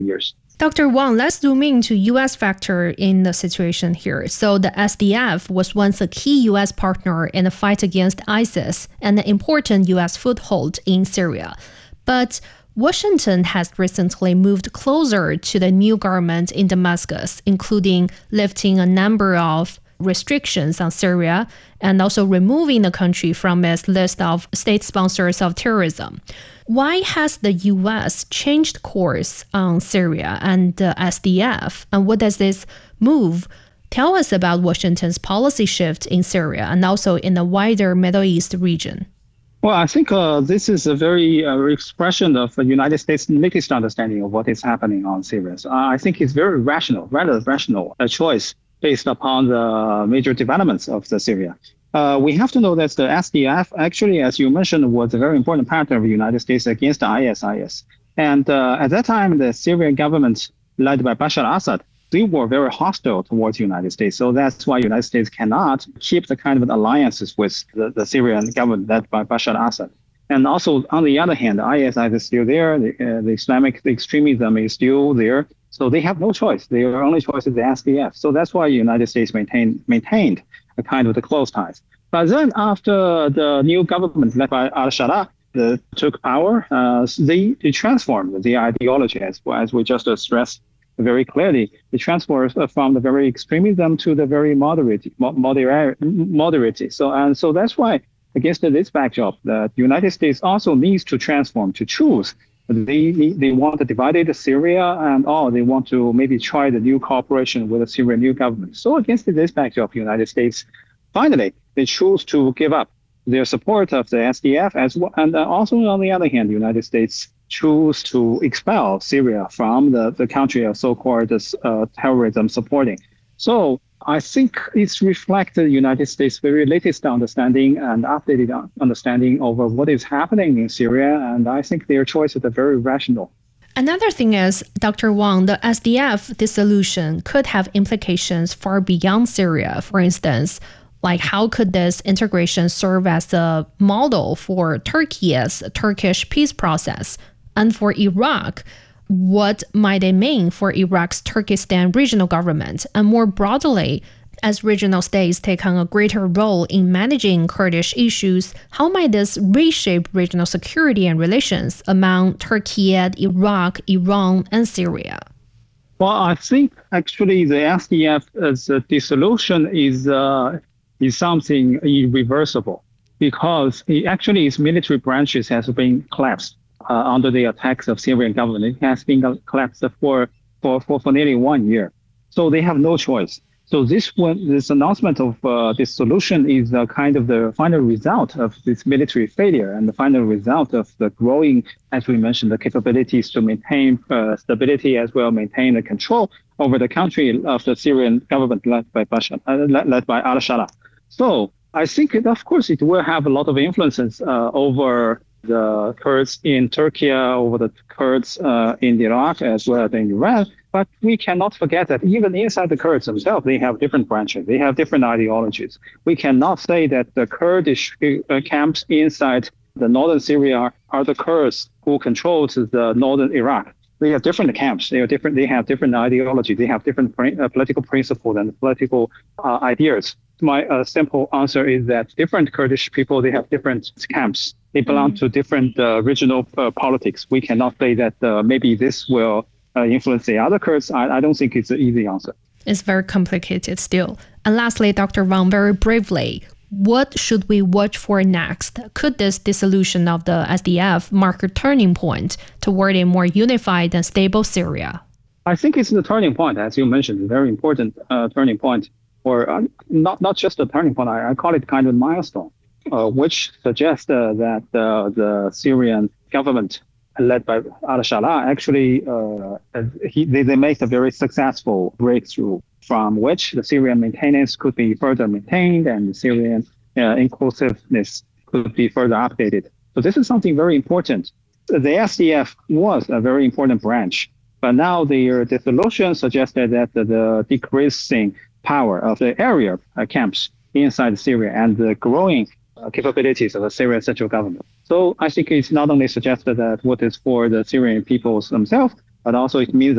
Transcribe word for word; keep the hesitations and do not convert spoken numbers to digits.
years. Doctor Wang, let's zoom into U S factor in the situation here. So the S D F was once a key U S partner in the fight against ISIS and an important U S foothold in Syria. But Washington has recently moved closer to the new government in Damascus, including lifting a number of restrictions on Syria and also removing the country from its list of state sponsors of terrorism. Why has the U S changed course on Syria and the S D F? And what does this move tell us about Washington's policy shift in Syria and also in the wider Middle East region? Well, I think uh, this is a very uh, expression of the United States' latest understanding of what is happening on Syria. So I think it's very rational, rather rational, a choice based upon the major developments of the Syria. Uh, we have to know that the S D F, actually, as you mentioned, was a very important partner of the United States against the I S I S. And uh, at that time, the Syrian government, led by Bashar al-Assad, they were very hostile towards the United States. So that's why the United States cannot keep the kind of alliances with the, the Syrian government led by Bashar al-Assad. And also, on the other hand, the I S I S is still there. The, uh, the Islamic the extremism is still there. So they have no choice. Their only choice is the S D F. So that's why the United States maintained maintained a kind of the close ties. But then after the new government led by al-Sharaa the, took power, uh, they, they transformed the ideology, as, as we just stressed very clearly. They transformed from the very extremism to the very moderate, moderate, moderate. So and so that's why, against this backdrop, the United States also needs to transform, to choose. They they want to divide Syria, and oh, they want to maybe try the new cooperation with the Syrian new government. So against this backdrop, the United States finally they choose to give up their support of the S D F as well, and also on the other hand, the United States choose to expel Syria from the, the country of so-called uh, terrorism supporting. So I think it's reflected the United States' very latest understanding and updated understanding over what is happening in Syria, and I think their choices are very rational. Another thing is, Doctor Wang, the S D F dissolution could have implications far beyond Syria. For instance, like how could this integration serve as a model for Turkey's Turkish peace process? And for Iraq, what might it mean for Iraq's Turkestan regional government? And more broadly, as regional states take on a greater role in managing Kurdish issues, how might this reshape regional security and relations among Turkey, Iraq, Iran, and Syria? Well, I think actually the S D F as a dissolution is uh, is something irreversible, because it actually its military branches has been collapsed uh, under the attacks of Syrian government. It has been collapsed for, for, for, for nearly one year. So they have no choice. So this one, this announcement of uh, this solution is uh, kind of the final result of this military failure and the final result of the growing, as we mentioned, the capabilities to maintain uh, stability as well, maintain the control over the country of the Syrian government led by Bashar, uh, led, led by al-Sharaa. So I think, it, of course, it will have a lot of influences uh, over the Kurds in Turkey, over the Kurds uh, in Iraq, as well as in Iran. But we cannot forget that even inside the Kurds themselves, they have different branches. They have different ideologies. We cannot say that the Kurdish uh, camps inside the northern Syria are the Kurds who control the northern Iraq. They have different camps. They are different. They have different ideology. They have different uh, political principles and political uh, ideas. My uh, simple answer is that different Kurdish people, they have different camps. They belong mm-hmm. to different uh, regional uh, politics. We cannot say that uh, maybe this will uh, influence the other Kurds. I, I don't think it's an easy answer. It's very complicated still. And lastly, Doctor Wang, very briefly, what should we watch for next? Could this dissolution of the S D F mark a turning point toward a more unified and stable Syria? I think it's the turning point, as you mentioned, a very important uh, turning point, or uh, not, not just a turning point, I, I call it kind of a milestone, uh, which suggests uh, that uh, the Syrian government led by al-Sharaa actually uh, he, they, they make a very successful breakthrough, from which the Syrian maintenance could be further maintained and the Syrian uh, inclusiveness could be further updated. So this is something very important. The S D F was a very important branch, but now their dissolution suggested that the, the decreasing power of the area uh, camps inside Syria and the growing uh, capabilities of the Syrian central government. So I think it's not only suggested that what is for the Syrian peoples themselves, but also it means